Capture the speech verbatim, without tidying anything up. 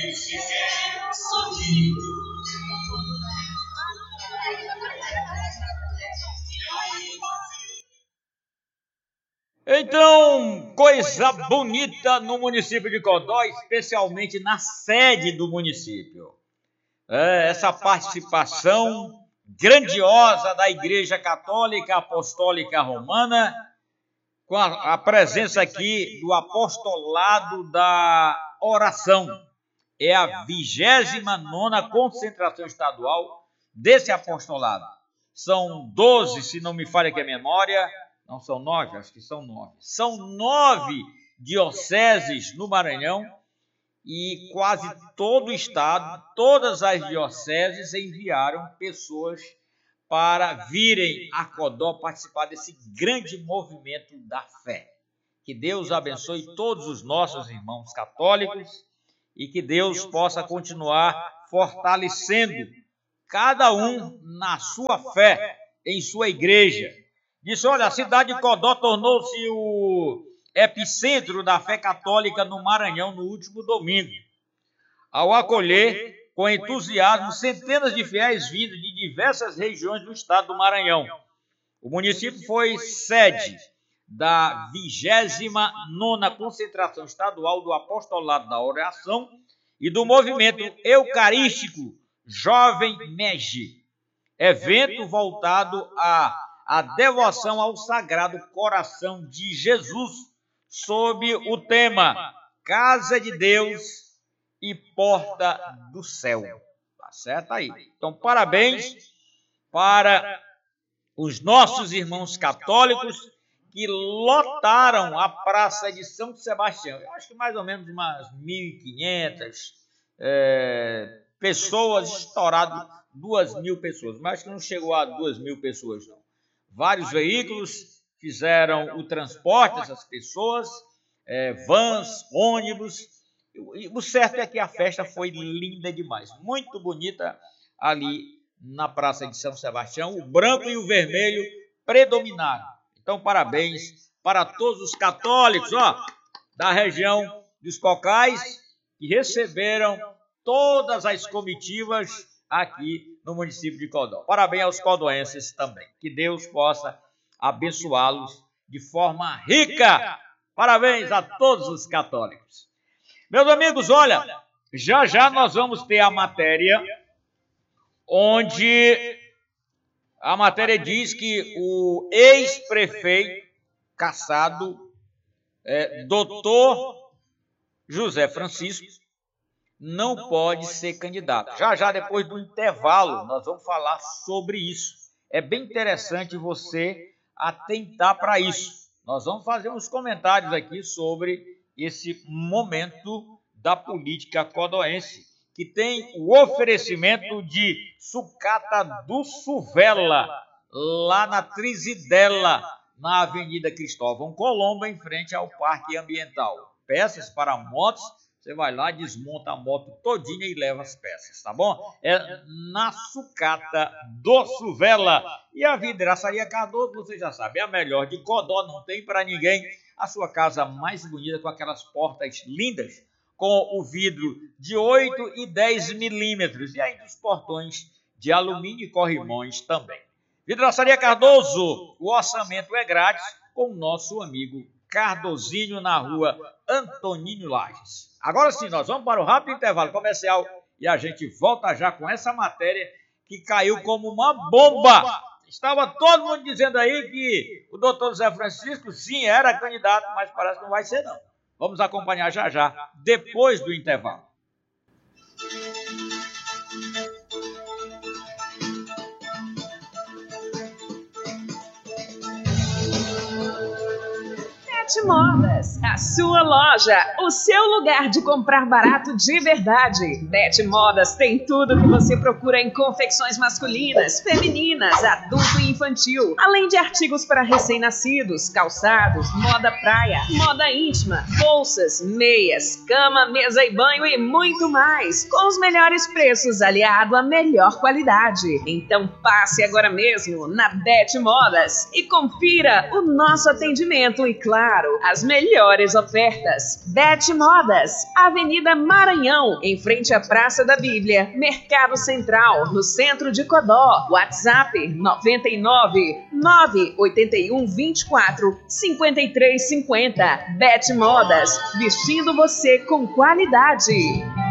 Então, coisa bonita no município de Codó, especialmente na sede do município. É, essa participação grandiosa da Igreja Católica Apostólica Romana, com a, a presença aqui do apostolado da oração. É a vigésima nona concentração estadual desse apostolado. São doze, se não me falha aqui a memória. Não são nove? Acho que são nove. São nove dioceses no Maranhão e quase todo o estado, todas as dioceses enviaram pessoas para virem a Codó participar desse grande movimento da fé. Que Deus abençoe todos os nossos irmãos católicos e que Deus possa continuar fortalecendo cada um na sua fé, em sua igreja. Disse, olha, a cidade de Codó tornou-se o epicentro da fé católica no Maranhão no último domingo, ao acolher com entusiasmo centenas de fiéis vindos de diversas regiões do estado do Maranhão. O município foi sede da vigésima nona concentração estadual do apostolado da oração e do movimento eucarístico Jovem Mege, evento voltado a a devoção ao Sagrado Coração de Jesus, sob o tema Casa de Deus e Porta do Céu. Tá certo aí? Então, parabéns para os nossos irmãos católicos que lotaram a Praça de São Sebastião. Eu acho que mais ou menos umas mil e quinhentas é, pessoas, estourado duas mil pessoas, mas acho que não chegou a duas mil pessoas, não. Vários veículos fizeram o transporte dessas pessoas, é, vans, ônibus. E o certo é que a festa foi linda demais, muito bonita ali na Praça de São Sebastião. O branco e o vermelho predominaram. Então, parabéns para todos os católicos ó, da região dos Cocais que receberam todas as comitivas aqui no município de Codó. Parabéns aos codoenses também. Que Deus possa abençoá-los de forma rica. Parabéns a todos os católicos. Meus amigos, olha, já já nós vamos ter a matéria onde a matéria diz que o ex-prefeito cassado, é, doutor José Francisco, não pode ser candidato. Já já depois do intervalo nós vamos falar sobre isso. É bem interessante você atentar para isso. Nós vamos fazer uns comentários aqui sobre esse momento da política codoense, que tem o oferecimento de sucata do Suvela, lá na Trizidela, na Avenida Cristóvão Colombo, em frente ao Parque Ambiental. Peças para motos. Você vai lá, desmonta a moto todinha e leva as peças, tá bom? É na sucata do Suvela. E a Vidraçaria Cardoso, você já sabe, é a melhor de Codó, não tem para ninguém. A sua casa mais bonita, com aquelas portas lindas, com o vidro de oito e dez milímetros. E ainda os portões de alumínio e corrimões também. Vidraçaria Cardoso, o orçamento é grátis com o nosso amigo Cardozinho, na rua Antonino Lages. Agora sim, nós vamos para o rápido intervalo comercial e a gente volta já com essa matéria que caiu como uma bomba. Estava todo mundo dizendo aí que o doutor José Francisco, sim, era candidato, mas parece que não vai ser, não. Vamos acompanhar já já, depois do intervalo. Bete Modas, a sua loja, o seu lugar de comprar barato de verdade. Bete Modas tem tudo que você procura em confecções masculinas, femininas, adulto e infantil, além de artigos para recém-nascidos, calçados, moda praia, moda íntima, bolsas, meias, cama, mesa e banho e muito mais, com os melhores preços aliado à melhor qualidade. Então passe agora mesmo na Bete Modas e confira o nosso atendimento e, claro, claro, as melhores ofertas. Bete Modas, Avenida Maranhão, em frente à Praça da Bíblia, Mercado Central, no centro de Codó. WhatsApp noventa e nove, nove oito um, vinte e quatro, cinquenta e três cinquenta. Bete Modas, vestindo você com qualidade.